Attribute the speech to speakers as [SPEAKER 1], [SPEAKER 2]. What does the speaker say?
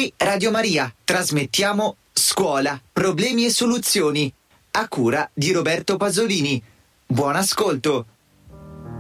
[SPEAKER 1] Qui Radio Maria, trasmettiamo Scuola, problemi e soluzioni, a cura di Roberto Pasolini. Buon ascolto.